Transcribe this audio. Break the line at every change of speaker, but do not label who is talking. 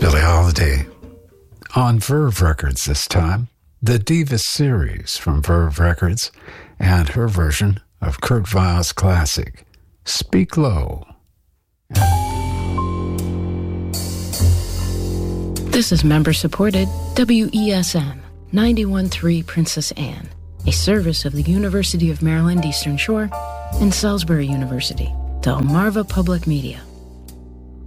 Billie Holiday. On Verve Records this time, the Divas series from Verve Records and her version of Kurt Weill's classic, Speak Low.
This is member-supported WESM 91.3 Princess Anne, a service of the University of Maryland Eastern Shore and Salisbury University, Delmarva Public Media.